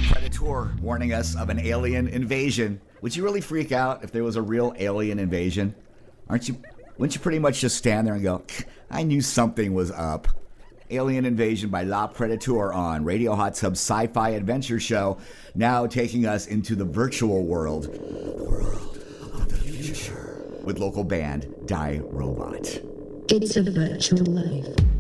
Predator warning us of an alien invasion. Would you really freak out if there was a real alien invasion? Wouldn't you pretty much just stand there and go, I knew something was up? Alien Invasion by La Predator on Radio Hot Tub's sci-fi adventure show, now taking us into the virtual world. The world of the future. With local band Die Robot. It's a virtual life.